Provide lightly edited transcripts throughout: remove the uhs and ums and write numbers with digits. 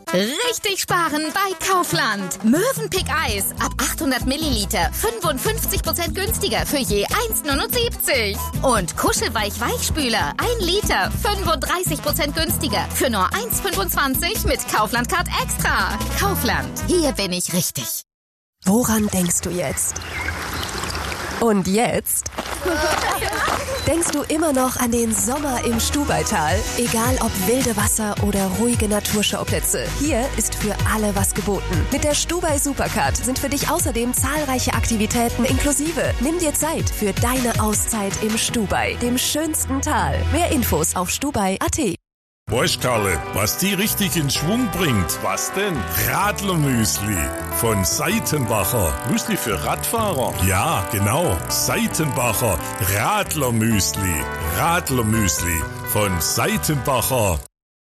Richtig sparen bei Kaufland. Mövenpick Eis ab 800 Milliliter 55% günstiger für je 1,79. Und Kuschelweich Weichspüler 1 Liter 35% günstiger für nur 1,25 mit Kaufland Card Extra. Kaufland, hier bin ich richtig. Woran denkst du jetzt? Und jetzt? Denkst du immer noch an den Sommer im Stubaital? Egal ob wilde Wasser oder ruhige Naturschauplätze, hier ist für alle was geboten. Mit der Stubai Supercard sind für dich außerdem zahlreiche Aktivitäten inklusive. Nimm dir Zeit für deine Auszeit im Stubai, dem schönsten Tal. Mehr Infos auf stubai.at. Weißt Karle, was die richtig in Schwung bringt? Was denn? Radlermüsli von Seitenbacher. Müsli für Radfahrer? Ja, genau. Seitenbacher Radlermüsli. Radlermüsli von Seitenbacher.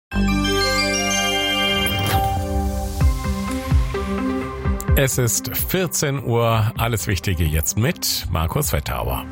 Es ist 14 Uhr. Alles Wichtige jetzt mit Markus Wetterauer.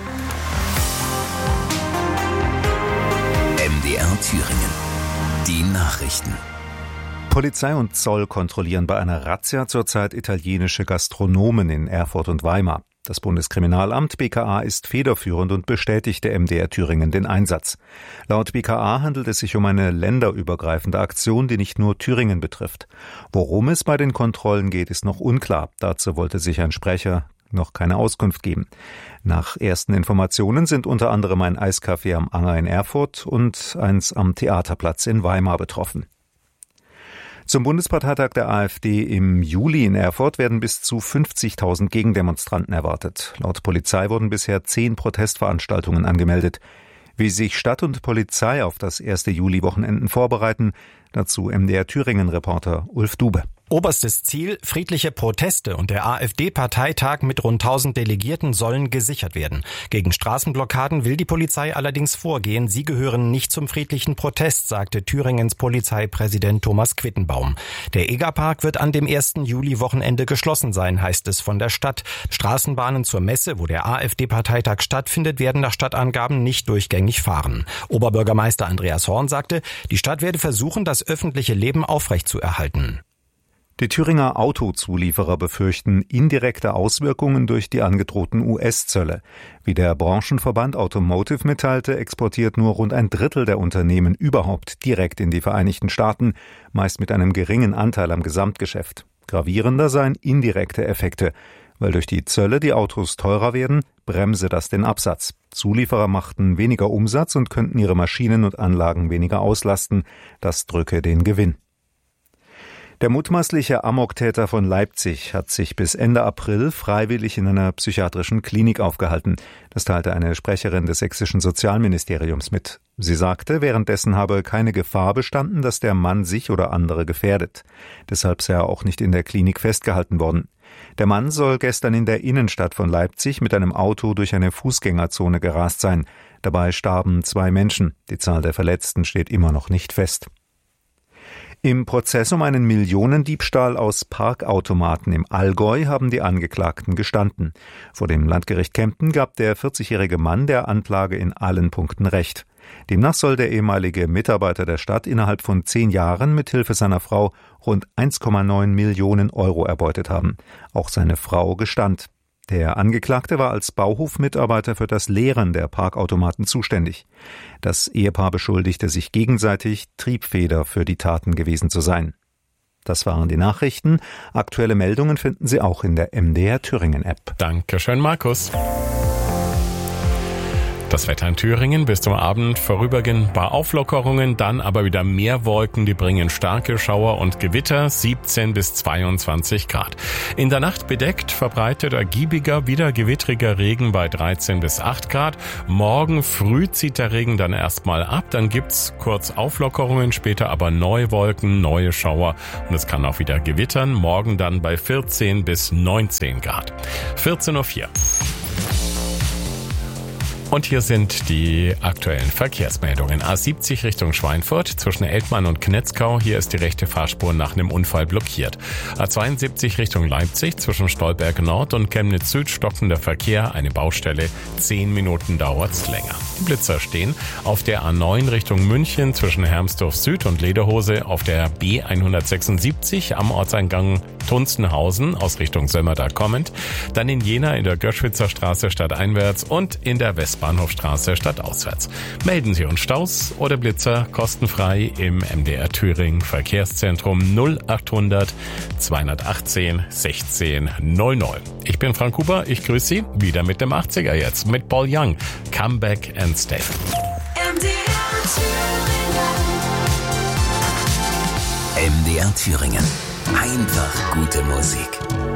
MDR Thüringen. Die Nachrichten. Polizei und Zoll kontrollieren bei einer Razzia zurzeit italienische Gastronomen in Erfurt und Weimar. Das Bundeskriminalamt BKA ist federführend und bestätigt der MDR Thüringen den Einsatz. Laut BKA handelt es sich um eine länderübergreifende Aktion, die nicht nur Thüringen betrifft. Worum es bei den Kontrollen geht, ist noch unklar. Dazu wollte sich ein Sprecher noch keine Auskunft geben. Nach ersten Informationen sind unter anderem ein Eiscafé am Anger in Erfurt und eins am Theaterplatz in Weimar betroffen. Zum Bundesparteitag der AfD im Juli in Erfurt werden bis zu 50.000 Gegendemonstranten erwartet. Laut Polizei wurden bisher 10 Protestveranstaltungen angemeldet. Wie sich Stadt und Polizei auf das 1. Juli-Wochenenden vorbereiten, dazu MDR Thüringen-Reporter Ulf Dube. Oberstes Ziel, friedliche Proteste und der AfD-Parteitag mit rund 1000 Delegierten sollen gesichert werden. Gegen Straßenblockaden will die Polizei allerdings vorgehen. Sie gehören nicht zum friedlichen Protest, sagte Thüringens Polizeipräsident Thomas Quittenbaum. Der Egerpark wird an dem 1. Juli-Wochenende geschlossen sein, heißt es von der Stadt. Straßenbahnen zur Messe, wo der AfD-Parteitag stattfindet, werden nach Stadtangaben nicht durchgängig fahren. Oberbürgermeister Andreas Horn sagte, die Stadt werde versuchen, das öffentliche Leben aufrechtzuerhalten. Die Thüringer Autozulieferer befürchten indirekte Auswirkungen durch die angedrohten US-Zölle. Wie der Branchenverband Automotive mitteilte, exportiert nur rund ein Drittel der Unternehmen überhaupt direkt in die Vereinigten Staaten, meist mit einem geringen Anteil am Gesamtgeschäft. Gravierender seien indirekte Effekte. Weil durch die Zölle die Autos teurer werden, bremse das den Absatz. Zulieferer machten weniger Umsatz und könnten ihre Maschinen und Anlagen weniger auslasten. Das drücke den Gewinn. Der mutmaßliche Amoktäter von Leipzig hat sich bis Ende April freiwillig in einer psychiatrischen Klinik aufgehalten. Das teilte eine Sprecherin des sächsischen Sozialministeriums mit. Sie sagte, währenddessen habe keine Gefahr bestanden, dass der Mann sich oder andere gefährdet. Deshalb sei er auch nicht in der Klinik festgehalten worden. Der Mann soll gestern in der Innenstadt von Leipzig mit einem Auto durch eine Fußgängerzone gerast sein. Dabei starben 2 Menschen. Die Zahl der Verletzten steht immer noch nicht fest. Im Prozess um einen Millionendiebstahl aus Parkautomaten im Allgäu haben die Angeklagten gestanden. Vor dem Landgericht Kempten gab der 40-jährige Mann der Anklage in allen Punkten Recht. Demnach soll der ehemalige Mitarbeiter der Stadt innerhalb von 10 Jahren mit Hilfe seiner Frau rund 1,9 Millionen Euro erbeutet haben. Auch seine Frau gestand. Der Angeklagte war als Bauhofmitarbeiter für das Leeren der Parkautomaten zuständig. Das Ehepaar beschuldigte sich gegenseitig, Triebfeder für die Taten gewesen zu sein. Das waren die Nachrichten. Aktuelle Meldungen finden Sie auch in der MDR Thüringen App. Dankeschön, Markus. Das Wetter in Thüringen bis zum Abend vorübergehend bei Auflockerungen, dann aber wieder mehr Wolken, die bringen starke Schauer und Gewitter, 17 bis 22 Grad. In der Nacht bedeckt, verbreitet ergiebiger, wieder gewittriger Regen bei 13 bis 8 Grad. Morgen früh zieht der Regen dann erstmal ab, dann gibt's kurz Auflockerungen, später aber neue Wolken, neue Schauer und es kann auch wieder gewittern. Morgen dann bei 14 bis 19 Grad. 14:04 Uhr. Und hier sind die aktuellen Verkehrsmeldungen. A70 Richtung Schweinfurt zwischen Eltmann und Knetzkau. Hier ist die rechte Fahrspur nach einem Unfall blockiert. A72 Richtung Leipzig zwischen Stolberg Nord und Chemnitz Süd stockender Verkehr. Eine Baustelle. 10 Minuten dauert's länger. Die Blitzer stehen auf der A9 Richtung München zwischen Hermsdorf Süd und Lederhose, auf der B176 am Ortseingang Tunstenhausen aus Richtung Sömmerda kommend, dann in Jena in der Göschwitzer Straße stadteinwärts und in der Westbahnhofstraße stadtauswärts. Melden Sie uns Staus oder Blitzer kostenfrei im MDR Thüringen Verkehrszentrum 0800 218 16 00. Ich bin Frank Huber, ich grüße Sie wieder mit dem 80er jetzt, mit Paul Young, Come Back and Stay. MDR Thüringen. Einfach gute Musik.